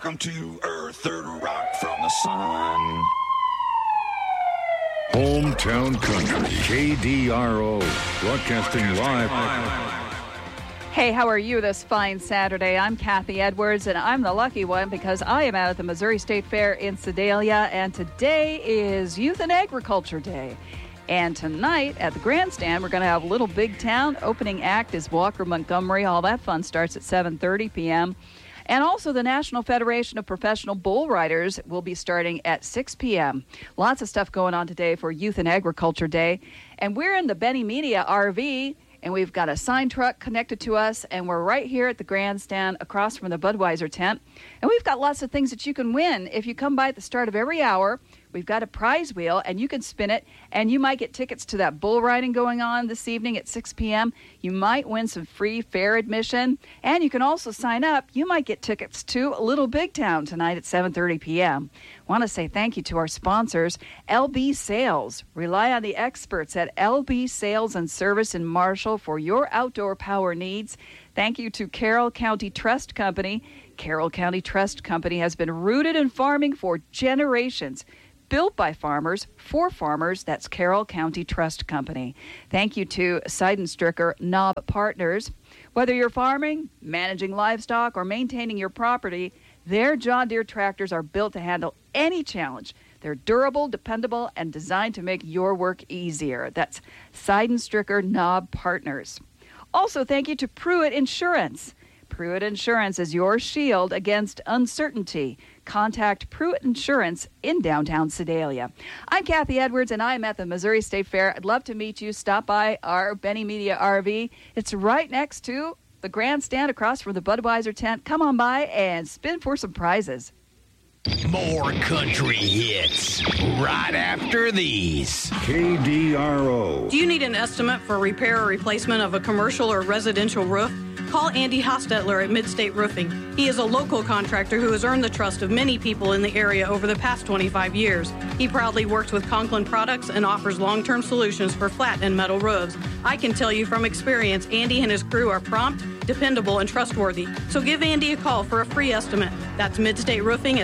Welcome to Earth, Third Rock from the Sun. Hometown Country, KDRO, broadcasting live. Hey, how are you this fine Saturday? I'm Kathy Edwards, and I'm the lucky one because I am out at the Missouri State Fair in Sedalia, and today is Youth and Agriculture Day. And tonight at the grandstand, we're going to have Little Big Town. Opening act is Walker Montgomery. All that fun starts at 7:30 p.m. And also the National Federation of Professional Bull Riders will be starting at 6 p.m. Lots of stuff going on today for Youth and Agriculture Day. And we're in the Benny Media RV, and we've got a sign truck connected to us, and we're right here at the grandstand across from the Budweiser tent. And we've got lots of things that you can win if you come by at the start of every hour. We've got a prize wheel, and you can spin it, and you might get tickets to that bull riding going on this evening at 6 p.m. You might win some free fair admission, and you can also sign up. You might get tickets to Little Big Town tonight at 7:30 p.m. Want to say thank you to our sponsors, LB Sales. Rely on the experts at LB Sales and Service in Marshall for your outdoor power needs. Thank you to Carroll County Trust Company. Carroll County Trust Company has been rooted in farming for generations. Built by farmers, for farmers, that's Carroll County Trust Company. Thank you to Seidenstricker Knob Partners. Whether you're farming, managing livestock, or maintaining your property, their John Deere tractors are built to handle any challenge. They're durable, dependable, and designed to make your work easier. That's Seidenstricker Knob Partners. Also, thank you to Pruitt Insurance. Pruitt Insurance is your shield against uncertainty. Contact Pruitt Insurance in downtown Sedalia. I'm Kathy Edwards, and I'm at the Missouri State Fair. I'd love to meet you. Stop by our Benny Media RV. It's right next to the grandstand across from the Budweiser tent. Come on by and spin for some prizes. More country hits right after these. KDRO. Do you need an estimate for repair or replacement of a commercial or residential roof? Call Andy Hostetler at Midstate Roofing. He is a local contractor who has earned the trust of many people in the area over the past 25 years. He proudly works with Conklin Products and offers long-term solutions for flat and metal roofs. I can tell you from experience, Andy and his crew are prompt, dependable, and trustworthy. So give Andy a call for a free estimate. That's Midstate Roofing at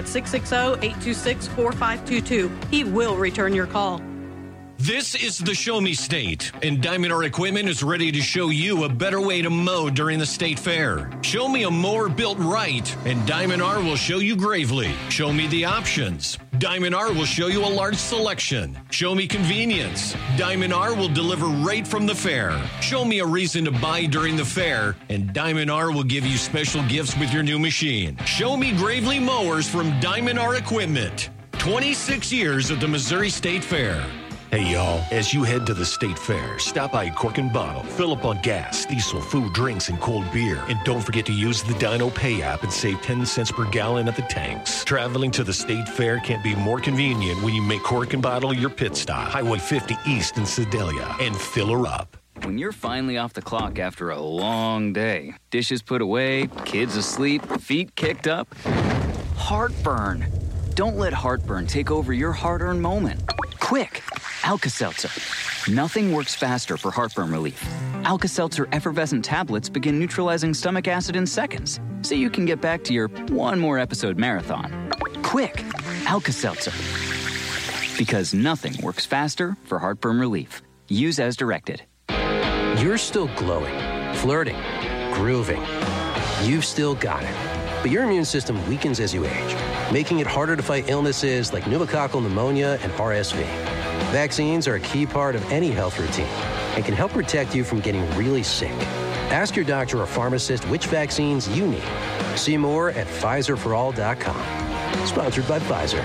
660-826-4522. He will return your call. This is the Show Me State, and Diamond R Equipment is ready to show you a better way to mow during the state fair. Show me a mower built right, and Diamond R will show you Gravely. Show me the options. Diamond R will show you a large selection. Show me convenience. Diamond R will deliver right from the fair. Show me a reason to buy during the fair, and Diamond R will give you special gifts with your new machine. Show me Gravely mowers from Diamond R Equipment. 26 years at the Missouri State Fair. Hey, y'all, as you head to the State Fair, stop by Cork and Bottle, fill up on gas, diesel, food, drinks, and cold beer. And don't forget to use the Dino Pay app and save 10 cents per gallon at the tanks. Traveling to the State Fair can't be more convenient when you make Cork and Bottle your pit stop. Highway 50 East in Sedalia, and fill her up. When you're finally off the clock after a long day, dishes put away, kids asleep, feet kicked up, heartburn. Don't let heartburn take over your hard-earned moment. Quick, Alka-Seltzer. Nothing works faster for heartburn relief. Alka-Seltzer effervescent tablets begin neutralizing stomach acid in seconds, so you can get back to your one more episode marathon. Quick, Alka-Seltzer. Because nothing works faster for heartburn relief. Use as directed. You're still glowing, flirting, grooving. You've still got it. But your immune system weakens as you age, making it harder to fight illnesses like pneumococcal pneumonia and RSV. Vaccines are a key part of any health routine and can help protect you from getting really sick. Ask your doctor or pharmacist which vaccines you need. See more at PfizerForAll.com. Sponsored by Pfizer.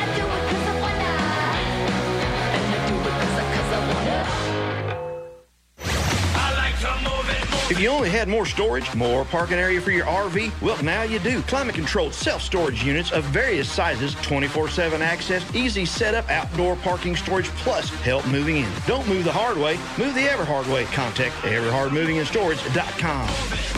If you only had more storage, more parking area for your RV, well, now you do. Climate-controlled self-storage units of various sizes, 24/7 access, easy setup, outdoor parking storage, plus help moving in. Don't move the hard way, move the Everhard way. Contact everhardmovingandstorage.com.